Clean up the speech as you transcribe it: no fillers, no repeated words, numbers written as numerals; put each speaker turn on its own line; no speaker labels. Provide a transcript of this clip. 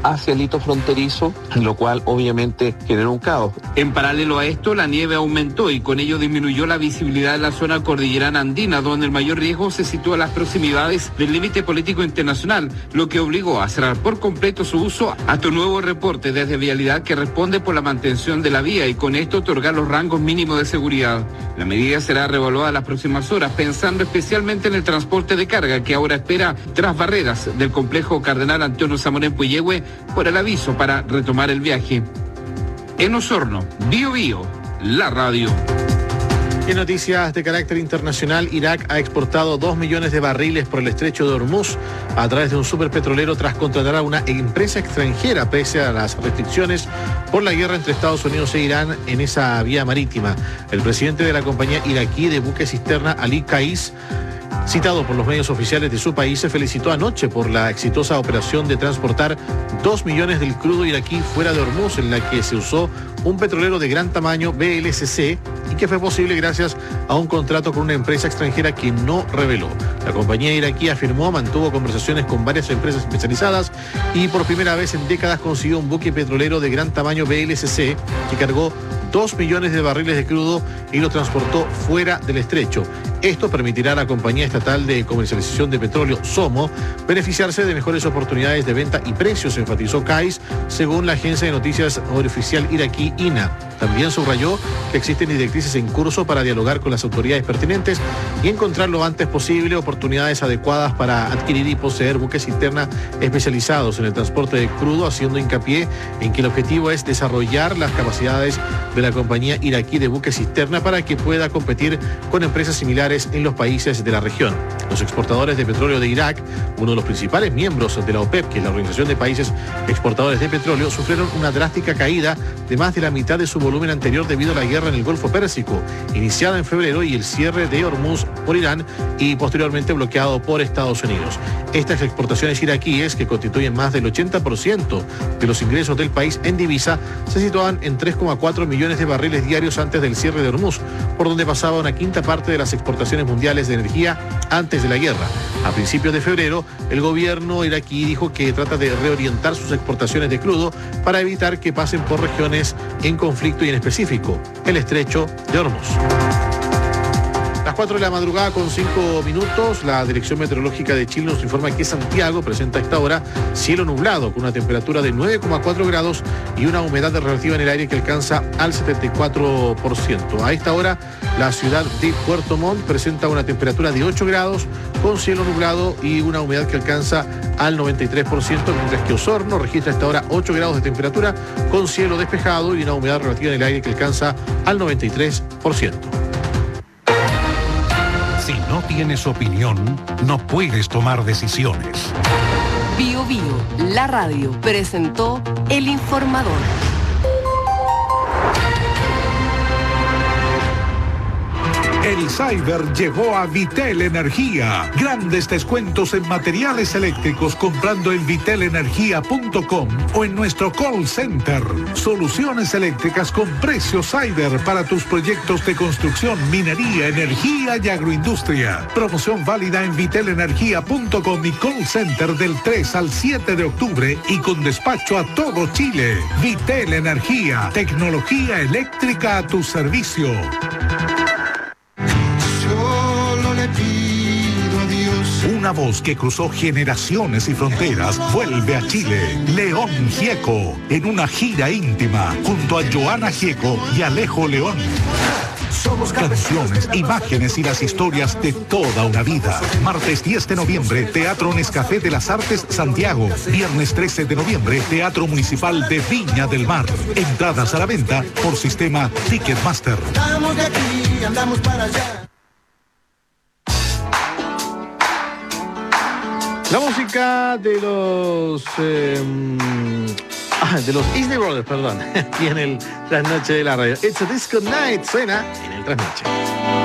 hacia el hito fronterizo, lo cual obviamente generó un caos.
En paralelo a esto, la nieve aumentó y con ello disminuyó la visibilidad de la zona cordillerana andina, donde el mayor riesgo se sitúa a las proximidades del límite político internacional, lo que obligó a cerrar por completo su uso hasta un nuevo reporte desde Vialidad que responde por la mantención de la vía y con esto otorgar los rangos mínimos de seguridad. La medida será reevaluada las próximas horas, pensando especialmente en el transporte de carga que ahora espera tras barreras del complejo Cardenal Antonio Zamora en Puyehue por el aviso para retomar el viaje. En Osorno, Bio Bio, la radio.
En noticias de carácter internacional, Irak ha exportado 2 millones de barriles por el estrecho de Hormuz a través de un superpetrolero tras contratar a una empresa extranjera pese a las restricciones por la guerra entre Estados Unidos e Irán en esa vía marítima. El presidente de la compañía iraquí de buque cisterna, Ali Qais, citado por los medios oficiales de su país, se felicitó anoche por la exitosa operación de transportar 2 millones del crudo iraquí fuera de Hormuz, en la que se usó un petrolero de gran tamaño VLCC y que fue posible gracias a un contrato con una empresa extranjera que no reveló. La compañía iraquí mantuvo conversaciones con varias empresas especializadas y por primera vez en décadas consiguió un buque petrolero de gran tamaño VLCC que cargó 2 millones de barriles de crudo y lo transportó fuera del estrecho. Esto permitirá a la compañía estatal de comercialización de petróleo, SOMO, beneficiarse de mejores oportunidades de venta y precios, enfatizó Qais, según la agencia de noticias oficial iraquí INA. También subrayó que existen directrices en curso para dialogar con las autoridades pertinentes y encontrar lo antes posible oportunidades adecuadas para adquirir y poseer buques cisterna especializados en el transporte de crudo, haciendo hincapié en que el objetivo es desarrollar las capacidades de la compañía iraquí de buques cisterna para que pueda competir con empresas similares en los países de la región. Los exportadores de petróleo de Irak, uno de los principales miembros de la OPEP, que es la Organización de Países Exportadores de Petróleo, sufrieron una drástica caída de más de la mitad de su volumen anterior debido a la guerra en el Golfo Pérsico, iniciada en febrero, y el cierre de Hormuz por Irán y posteriormente bloqueado por Estados Unidos. Estas exportaciones iraquíes, que constituyen más del 80% de los ingresos del país en divisa, se situaban en 3,4 millones de barriles diarios antes del cierre de Hormuz, por donde pasaba una quinta parte de las exportaciones mundiales de energía antes de la guerra. A principios de febrero, el gobierno iraquí dijo que trata de reorientar sus exportaciones de crudo para evitar que pasen por regiones en conflicto y en específico el estrecho de Hormuz. Las 4 de la madrugada con 5 minutos, la Dirección Meteorológica de Chile nos informa que Santiago presenta a esta hora cielo nublado con una temperatura de 9,4 grados y una humedad relativa en el aire que alcanza al 74%. A esta hora, la ciudad de Puerto Montt presenta una temperatura de 8 grados con cielo nublado y una humedad que alcanza al 93%, mientras que Osorno registra a esta hora 8 grados de temperatura con cielo despejado y una humedad relativa en el aire que alcanza al 93%.
Si no tienes opinión, no puedes tomar decisiones.
Bio Bio, la radio, presentó El Informador.
El Cyber llegó a Vitel Energía. Grandes descuentos en materiales eléctricos comprando en vitelenergia.com o en nuestro call center. Soluciones eléctricas con precios Cyber para tus proyectos de construcción, minería, energía y agroindustria. Promoción válida en vitelenergia.com y call center del 3 al 7 de octubre y con despacho a todo Chile. Vitel Energía, tecnología eléctrica a tu servicio. Una voz que cruzó generaciones y fronteras vuelve a Chile. León Gieco, en una gira íntima, junto a Joana Gieco y Alejo León. Canciones, imágenes y las historias de toda una vida. Martes 10 de noviembre, Teatro Nescafé de las Artes, Santiago. Viernes 13 de noviembre, Teatro Municipal de Viña del Mar. Entradas a la venta por sistema Ticketmaster.
Estamos de aquí, andamos para allá.
La música de los Isley Brothers, perdón, aquí en el Trasnoche de la radio. It's a Disco Night, suena en el Trasnoche.